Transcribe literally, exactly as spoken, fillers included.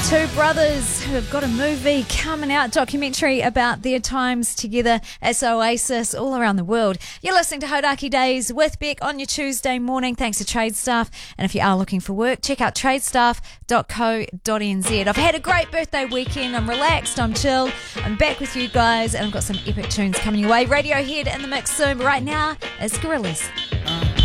Two brothers who have got a movie coming out, documentary about their times together as Oasis all around the world. You're listening to Hodaki Days with Beck on your Tuesday morning, thanks to Trade Staff. And if you are looking for work, check out tradestaff dot co dot n z. I've had a great birthday weekend. I'm relaxed, I'm chill. I'm back with you guys, and I've got some epic tunes coming your way. Radiohead in the mix soon, but right now, it's Gorillaz.